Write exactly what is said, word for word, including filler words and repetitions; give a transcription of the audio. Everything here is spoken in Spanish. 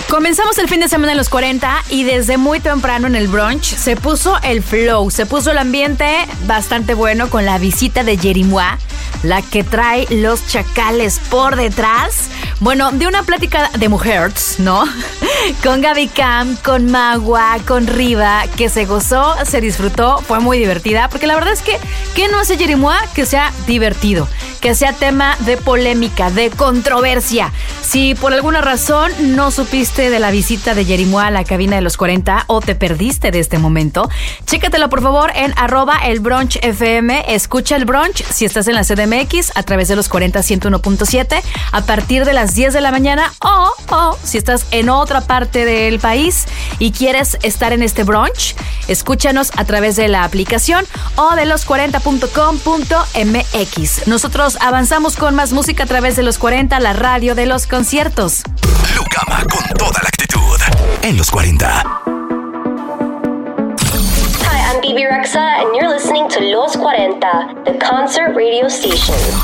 Comenzamos el fin de semana en los cuarenta y desde muy temprano en el brunch se puso el flow, se puso el ambiente bastante bueno con la visita de Yeri-Mua, la que trae los chacales por detrás. Bueno, de una plática de mujeres, ¿no? Con Gaby Cam, con Magua, con Riva, que se gozó, se disfrutó, fue muy divertida, porque la verdad es que, ¿qué no hace Yeri-Mua? Que sea divertido, que sea tema de polémica, de controversia. Si por alguna razón no supiste de la visita de Yeri-Mua a la cabina de los cuarenta o te perdiste de este momento, chécatelo por favor en arroba el brunch F M. Escucha el brunch si estás en la C D M X a través de los cuarenta ciento uno punto siete a partir de las diez de la mañana o, o si estás en otra parte del país y quieres estar en este brunch, escúchanos a través de la aplicación o de los cuarenta punto com punto m x. Nosotros avanzamos con más música a través de los cuarenta, la radio de los conciertos. Lucama con toda la actitud en los cuarenta. Hi, I'm Bibi Rexa and you're listening to Los cuarenta, the concert radio station.